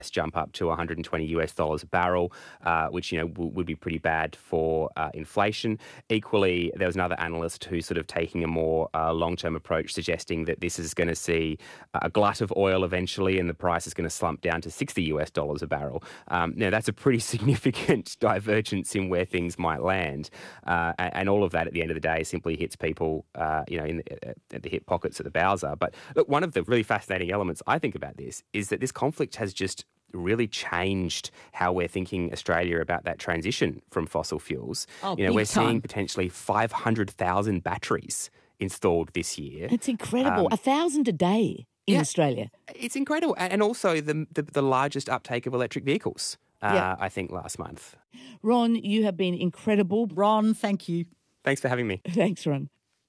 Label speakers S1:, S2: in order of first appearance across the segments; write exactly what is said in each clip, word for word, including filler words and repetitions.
S1: jump up to one hundred twenty US dollars a barrel, uh, which, you know, w- would be pretty bad for uh, inflation. Equally, there was another analyst who's sort of taking a more uh, long-term approach, suggesting that this is going to see a glut of oil eventually and the price is going to slump down to sixty US dollars a barrel. Um, now, that's a pretty significant divergence in where things might land. Uh, and, and all of that, at the end of the day, simply hits people, uh, you know, in the, at the hip pockets at the Bowser. But look, one of the really fascinating elements I think about this is that this conflict has just really changed how we're thinking Australia about that transition from fossil fuels.
S2: Oh,
S1: you know, we're
S2: time.
S1: seeing potentially five hundred thousand batteries installed this year.
S2: It's incredible.
S1: Um,
S2: A thousand a day in
S1: yeah,
S2: Australia.
S1: It's incredible. And also the, the, the largest uptake of electric vehicles, uh,
S2: yeah.
S1: I think, last month.
S2: Ron, you have been incredible.
S3: Ron, thank you.
S1: Thanks for having me.
S2: Thanks, Ron.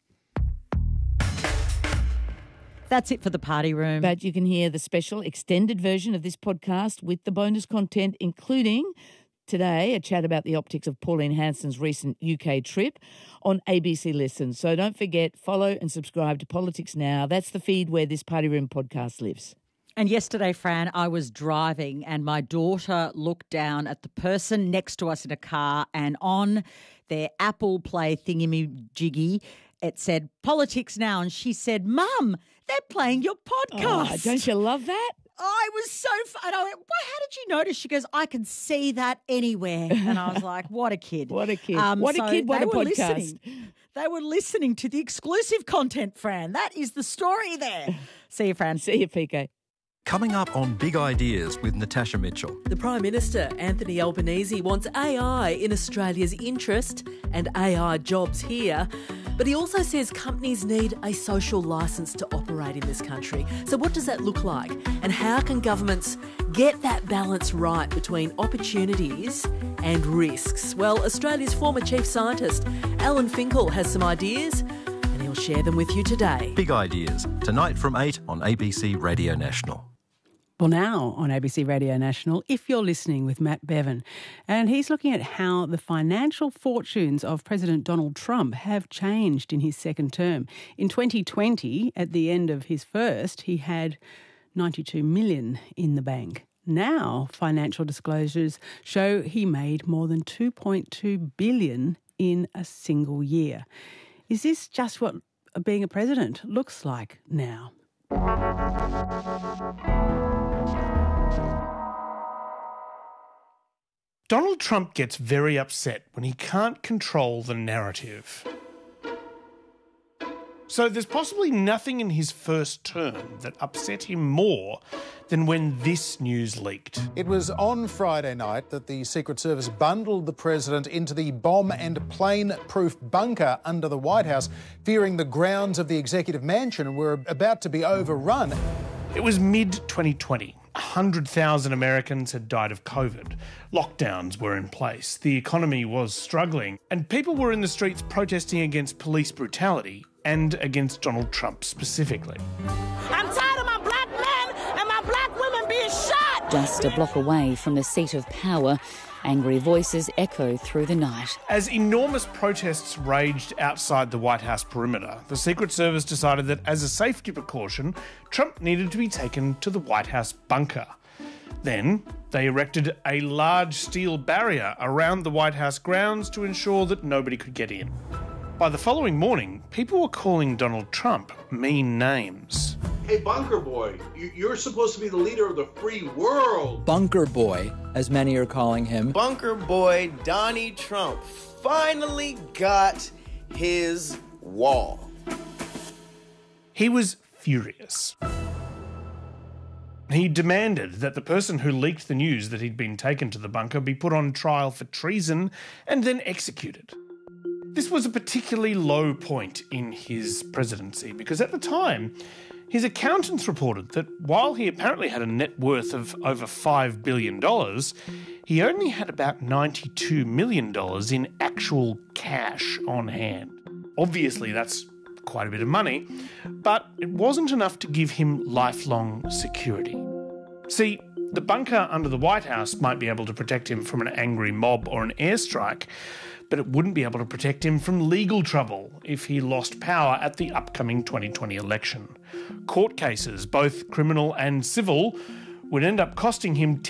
S3: That's it for the party room.
S2: But you can hear the special extended version of this podcast with the bonus content, including today a chat about the optics of Pauline Hanson's recent U K trip on A B C Listen. So don't forget, follow and subscribe to Politics Now. That's the feed where this Party Room podcast lives.
S3: And yesterday, Fran, I was driving and my daughter looked down at the person next to us in a car, and on their Apple Play thingy-jiggy, it said Politics Now. And she said, Mum, they're playing your podcast.
S2: Oh, don't you love that?
S3: I was so fun. I went, well, how did you notice? She goes, I can see that anywhere. And I was like, what a kid.
S2: What a kid.
S3: Um,
S2: what
S3: so
S2: a kid, what
S3: they
S2: a
S3: were
S2: podcast.
S3: Listening. They were listening to the exclusive content, Fran. That is the story there. See you, Fran.
S2: See you, P K.
S4: Coming up on Big Ideas with Natasha Mitchell.
S5: The Prime Minister, Anthony Albanese, wants A I in Australia's interest and A I jobs here. But he also says companies need a social licence to operate in this country. So what does that look like? And how can governments get that balance right between opportunities and risks? Well, Australia's former Chief Scientist, Alan Finkel, has some ideas and he'll share them with you today.
S4: Big Ideas, tonight from eight on A B C Radio National.
S6: Well, now on A B C Radio National, If You're Listening with Matt Bevan. And he's looking at how the financial fortunes of President Donald Trump have changed in his second term. In twenty twenty, at the end of his first, he had ninety-two million dollars in the bank. Now, financial disclosures show he made more than two point two billion dollars in a single year. Is this just what being a president looks like now?
S7: Donald Trump gets very upset when he can't control the narrative. So there's possibly nothing in his first term that upset him more than when this news leaked.
S8: It was on Friday night that the Secret Service bundled the president into the bomb and plane-proof bunker under the White House, fearing the grounds of the executive mansion were about to be overrun.
S7: It was mid twenty twenty. one hundred thousand Americans had died of COVID. Lockdowns were in place. The economy was struggling. And people were in the streets protesting against police brutality and against Donald Trump specifically.
S9: I'm tired of my black men and my black women being shot!
S10: Just a block away from the seat of power, angry voices echo through the night.
S7: As enormous protests raged outside the White House perimeter, the Secret Service decided that as a safety precaution, Trump needed to be taken to the White House bunker. Then they erected a large steel barrier around the White House grounds to ensure that nobody could get in. By the following morning, people were calling Donald Trump mean names.
S11: Hey, Bunker Boy, you're supposed to be the leader of the free world.
S12: Bunker Boy, as many are calling him.
S13: Bunker Boy Donnie Trump finally got his wall.
S7: He was furious. He demanded that the person who leaked the news that he'd been taken to the bunker be put on trial for treason and then executed. This was a particularly low point in his presidency because at the time, his accountants reported that while he apparently had a net worth of over five billion dollars, he only had about ninety-two million dollars in actual cash on hand. Obviously, that's quite a bit of money, but it wasn't enough to give him lifelong security. See, the bunker under the White House might be able to protect him from an angry mob or an airstrike, but it wouldn't be able to protect him from legal trouble if he lost power at the upcoming twenty twenty election. Court cases, both criminal and civil, would end up costing him